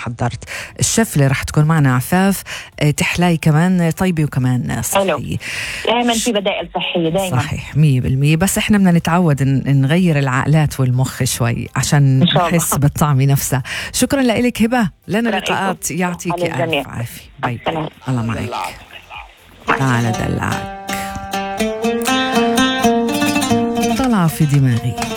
حضرت. الشيف اللي رح تكون معنا عفاف تحلاي كمان طيبة وكمان صحية. دائما في بدائل صحية دائما. صحيح 100%. بس احنا بدنا نتعود نغير العقلات والمخ شوي عشان نحس بالطعم نفسها. شكرا لك هبة، لنا لقاءات. يعطيك ألف عافية. باي باي. الله معك. تعال دلعك. طلع في دماغي.